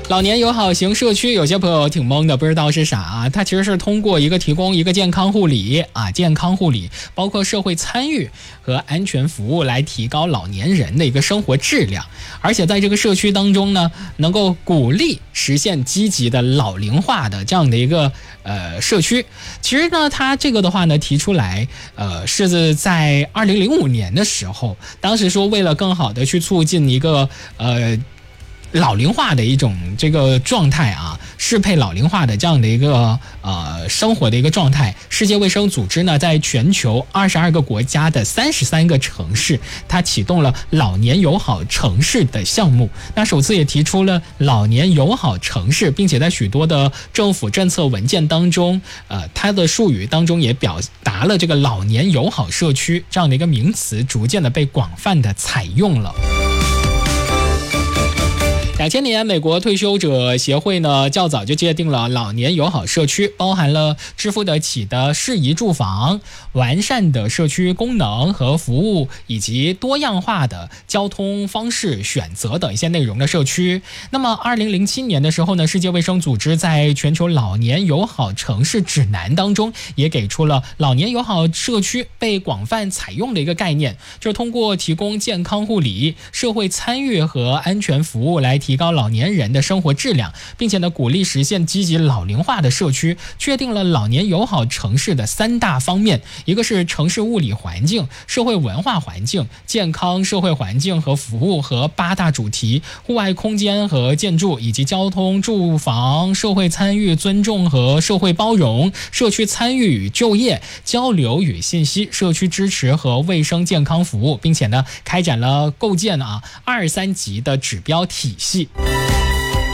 老年友好型社区，有些朋友挺懵的，不知道是啥啊？它其实是通过提供一个健康护理包括社会参与和安全服务来提高老年人的一个生活质量，而且在这个社区当中呢，能够鼓励实现积极的老龄化的这样的一个社区。其实呢，它这个的话呢提出来，是在2005年的时候，当时说为了更好的去促进一个老龄化的一种这个状态啊，适配老龄化的这样的一个生活的一个状态，世界卫生组织呢在全球22个国家的33个城市，它启动了老年友好城市的项目。那首次也提出了老年友好城市，并且在许多的政府政策文件当中，它的术语当中也表达了这个老年友好社区这样的一个名词，逐渐的被广泛的采用了。2000年，美国退休者协会呢较早就界定了老年友好社区，包含了支付得起的适宜住房、完善的社区功能和服务，以及多样化的交通方式选择等一些内容的社区。那么2007年的时候呢，世界卫生组织在全球老年友好城市指南当中也给出了老年友好社区被广泛采用的一个概念，就是通过提供健康护理、社会参与和安全服务来提高老年人的生活质量，并且呢鼓励实现积极老龄化的社区，确定了老年友好城市的3大方面，一个是城市物理环境、社会文化环境、健康社会环境和服务，和8大主题：户外空间和建筑，以及交通、住房、社会参与、尊重和社会包容、社区参与与就业、交流与信息、社区支持和卫生健康服务，并且呢开展了构建2、3级的指标体系。